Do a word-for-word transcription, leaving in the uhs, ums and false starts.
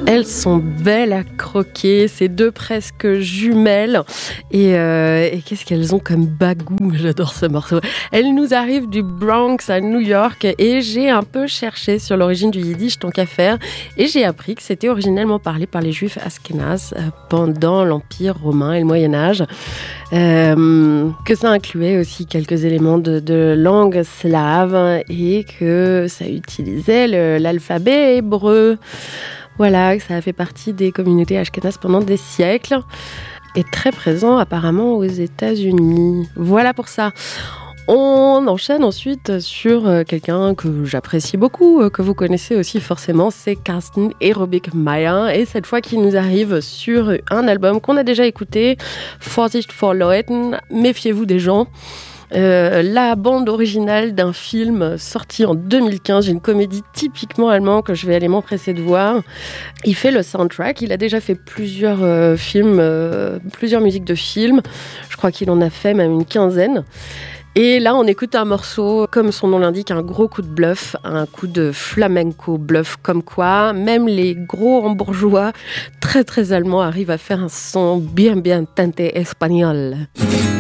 Elles sont belles à croquer, ces deux presque jumelles. Et, euh, et qu'est-ce qu'elles ont comme bagou? J'adore ce morceau. Elles nous arrivent du Bronx à New York et j'ai un peu cherché sur l'origine du yiddish, tant qu'à faire. Et j'ai appris que c'était originellement parlé par les juifs ashkénazes pendant l'Empire romain et le Moyen-Âge. Euh, que ça incluait aussi quelques éléments de, de langue slave et que ça utilisait le, l'alphabet hébreu. Voilà, ça a fait partie des communautés ashkénazes pendant des siècles et très présent apparemment aux États-Unis. Voilà pour ça. On enchaîne ensuite sur quelqu'un que j'apprécie beaucoup, que vous connaissez aussi forcément, c'est Carsten Ehrenbeck-Meyer. Et cette fois, qui nous arrive sur un album qu'on a déjà écouté, Vorsicht vor Leuten, méfiez-vous des gens. Euh, la bande originale d'un film sorti en deux mille quinze, une comédie typiquement allemande que je vais aller m'empresser de voir. Il fait le soundtrack, il a déjà fait plusieurs euh, films, euh, plusieurs musiques de films. Je crois qu'il en a fait même une quinzaine. Et là, on écoute un morceau, comme son nom l'indique, un gros coup de bluff, un coup de flamenco bluff, comme quoi même les gros hambourgeois très très allemands arrivent à faire un son bien bien teinté espagnol.